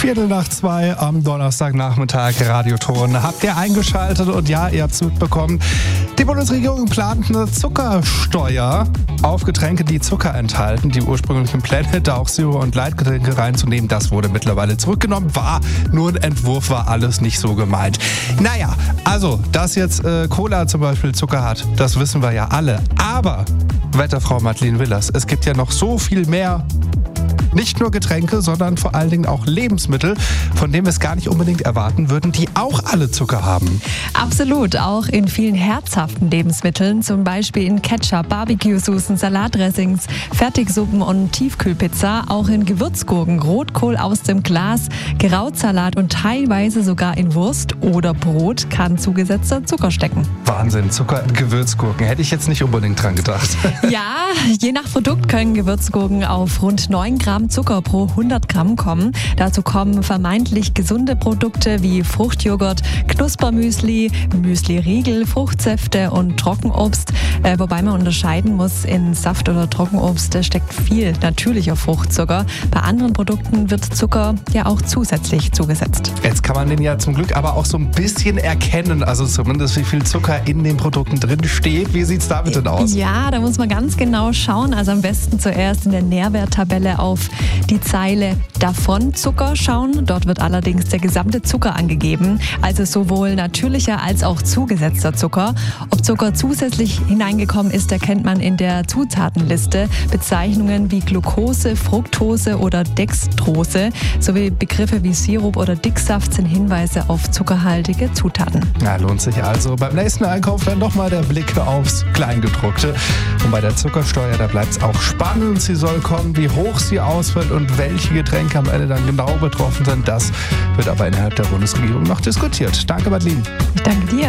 1:15 am Donnerstagnachmittag, Radioton. Habt ihr eingeschaltet und ja, ihr habt es mitbekommen. Die Bundesregierung plant eine Zuckersteuer auf Getränke, die Zucker enthalten. Die ursprünglichen Pläne, da auch Zero- und Light-Getränke reinzunehmen, das wurde mittlerweile zurückgenommen. War nur ein Entwurf, war alles nicht so gemeint. Naja, also, dass jetzt Cola zum Beispiel Zucker hat, das wissen wir ja alle. Aber, Wetterfrau Madeleine Willers, es gibt ja noch so viel mehr. Nicht nur Getränke, sondern vor allen Dingen auch Lebensmittel, von denen wir es gar nicht unbedingt erwarten würden, die auch alle Zucker haben. Absolut, auch in vielen herzhaften Lebensmitteln, zum Beispiel in Ketchup, Barbecue-Soßen, Salatdressings, Fertigsuppen und Tiefkühlpizza, auch in Gewürzgurken, Rotkohl aus dem Glas, Krautsalat und teilweise sogar in Wurst oder Brot kann zugesetzter Zucker stecken. Wahnsinn, Zucker in Gewürzgurken, hätte ich jetzt nicht unbedingt dran gedacht. Ja, je nach Produkt können Gewürzgurken auf rund 9 Gramm Zucker pro 100 Gramm kommen. Dazu kommen vermeintlich gesunde Produkte wie Fruchtjoghurt, Knuspermüsli, Müsli-Riegel, Fruchtsäfte und Trockenobst. Wobei man unterscheiden muss, in Saft oder Trockenobst steckt viel natürlicher Fruchtzucker. Bei anderen Produkten wird Zucker ja auch zusätzlich zugesetzt. Jetzt kann man den ja zum Glück aber auch so ein bisschen erkennen, also zumindest wie viel Zucker in den Produkten drin steht. Wie sieht es damit denn aus? Ja, da muss man ganz genau schauen. Also am besten zuerst in der Nährwerttabelle auf die Zeile davon Zucker schauen. Dort wird allerdings der gesamte Zucker angegeben, also sowohl natürlicher als auch zugesetzter Zucker. Ob Zucker zusätzlich hineingekommen ist, erkennt man in der Zutatenliste. Bezeichnungen wie Glucose, Fructose oder Dextrose sowie Begriffe wie Sirup oder Dicksaft sind Hinweise auf zuckerhaltige Zutaten. Ja, lohnt sich also beim nächsten Einkauf dann nochmal der Blick aufs Kleingedruckte. Und bei der Zuckersteuer, da bleibt es auch spannend. Sie soll kommen, wie hoch sie ausfällt und welche Getränke am Ende dann genau betroffen sind. Das wird aber innerhalb der Bundesregierung noch diskutiert. Danke, Madeleine. Ich danke dir.